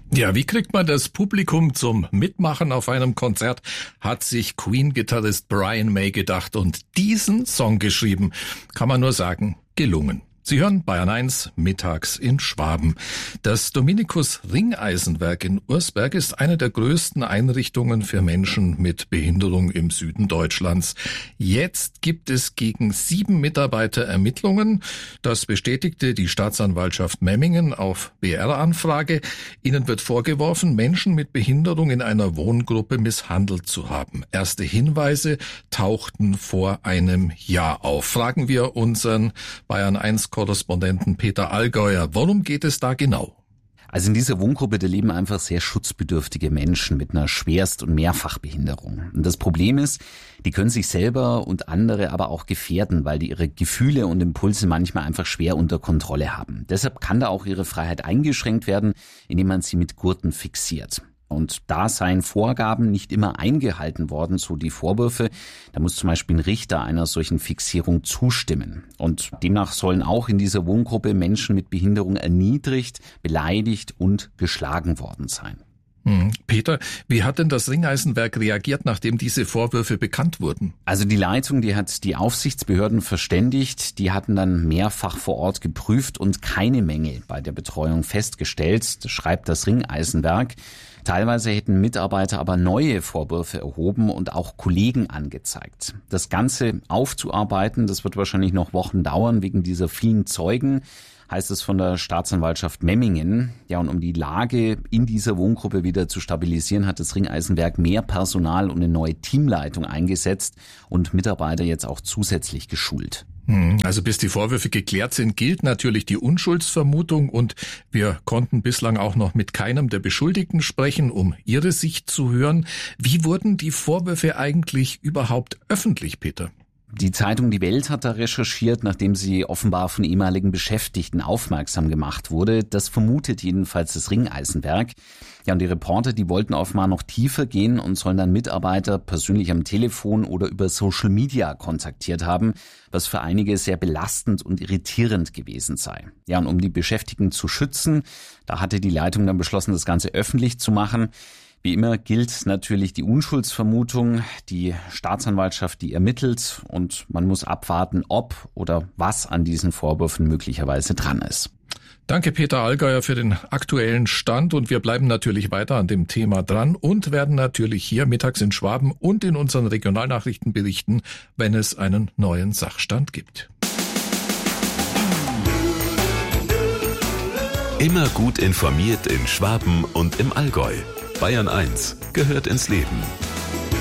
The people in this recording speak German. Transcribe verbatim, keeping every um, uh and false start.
Ja, wie kriegt man das Publikum zum Mitmachen auf einem Konzert, hat sich Queen-Gitarrist Brian May gedacht und diesen Song geschrieben. Kann man nur sagen, gelungen. Sie hören Bayern eins mittags in Schwaben. Das Dominikus-Ringeisenwerk in Ursberg ist eine der größten Einrichtungen für Menschen mit Behinderung im Süden Deutschlands. Jetzt gibt es gegen sieben Mitarbeiter Ermittlungen. Das bestätigte die Staatsanwaltschaft Memmingen auf B R-Anfrage. Ihnen wird vorgeworfen, Menschen mit Behinderung in einer Wohngruppe misshandelt zu haben. Erste Hinweise tauchten vor einem Jahr auf. Fragen wir unseren Bayern eins Korrespondenten Peter Allgäuer. Worum geht es da genau? Also in dieser Wohngruppe, da leben einfach sehr schutzbedürftige Menschen mit einer Schwerst- und Mehrfachbehinderung. Und das Problem ist, die können sich selber und andere aber auch gefährden, weil die ihre Gefühle und Impulse manchmal einfach schwer unter Kontrolle haben. Deshalb kann da auch ihre Freiheit eingeschränkt werden, indem man sie mit Gurten fixiert. Und da seien Vorgaben nicht immer eingehalten worden, so die Vorwürfe. Da muss zum Beispiel ein Richter einer solchen Fixierung zustimmen. Und demnach sollen auch in dieser Wohngruppe Menschen mit Behinderung erniedrigt, beleidigt und geschlagen worden sein. Hm. Peter, wie hat denn das Ringeisenwerk reagiert, nachdem diese Vorwürfe bekannt wurden? Also die Leitung, die hat die Aufsichtsbehörden verständigt. Die hatten dann mehrfach vor Ort geprüft und keine Mängel bei der Betreuung festgestellt. Das schreibt das Ringeisenwerk. Teilweise hätten Mitarbeiter aber neue Vorwürfe erhoben und auch Kollegen angezeigt. Das Ganze aufzuarbeiten, das wird wahrscheinlich noch Wochen dauern wegen dieser vielen Zeugen, heißt es von der Staatsanwaltschaft Memmingen. Ja, und um die Lage in dieser Wohngruppe wieder zu stabilisieren, hat das Ringeisenwerk mehr Personal und eine neue Teamleitung eingesetzt und Mitarbeiter jetzt auch zusätzlich geschult. Also bis die Vorwürfe geklärt sind, gilt natürlich die Unschuldsvermutung und wir konnten bislang auch noch mit keinem der Beschuldigten sprechen, um ihre Sicht zu hören. Wie wurden die Vorwürfe eigentlich überhaupt öffentlich, Peter? Die Zeitung Die Welt hat da recherchiert, nachdem sie offenbar von ehemaligen Beschäftigten aufmerksam gemacht wurde. Das vermutet jedenfalls das Ringeisenwerk. Ja, und die Reporter, die wollten offenbar noch tiefer gehen und sollen dann Mitarbeiter persönlich am Telefon oder über Social Media kontaktiert haben, was für einige sehr belastend und irritierend gewesen sei. Ja, und um die Beschäftigten zu schützen, da hatte die Leitung dann beschlossen, das Ganze öffentlich zu machen. Wie immer gilt natürlich die Unschuldsvermutung. Die Staatsanwaltschaft, die ermittelt und man muss abwarten, ob oder was an diesen Vorwürfen möglicherweise dran ist. Danke Peter Allgäuer für den aktuellen Stand und wir bleiben natürlich weiter an dem Thema dran und werden natürlich hier mittags in Schwaben und in unseren Regionalnachrichten berichten, wenn es einen neuen Sachstand gibt. Immer gut informiert in Schwaben und im Allgäu. Bayern eins gehört ins Leben.